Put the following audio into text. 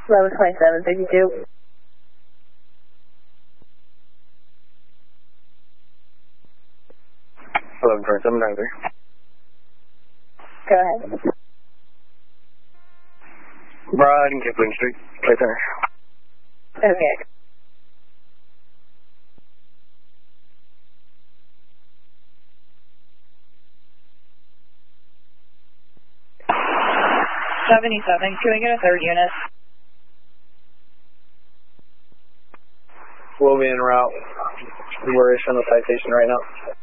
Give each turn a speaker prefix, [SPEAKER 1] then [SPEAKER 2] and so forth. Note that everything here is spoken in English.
[SPEAKER 1] 112752.
[SPEAKER 2] 112793.
[SPEAKER 1] Go ahead.
[SPEAKER 2] Broad and Kipling Street, Play Center.
[SPEAKER 1] Okay.
[SPEAKER 3] Can we get a third unit?
[SPEAKER 2] We'll be en route. We're issuing a citation right now.